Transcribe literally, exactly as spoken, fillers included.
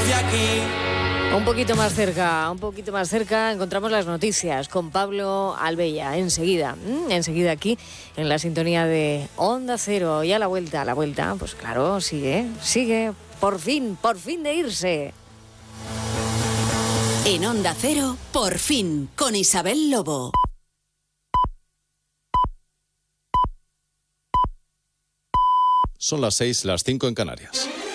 desde aquí. Un poquito más cerca, un poquito más cerca encontramos las noticias con Pablo Albella. Enseguida, mmm, enseguida aquí en la sintonía de Onda Cero. Y a la vuelta, a la vuelta, pues claro, sigue, sigue. Por fin, por fin de irse. En Onda Cero, por fin, con Isabel Lobo. Son las seis, las cinco en Canarias.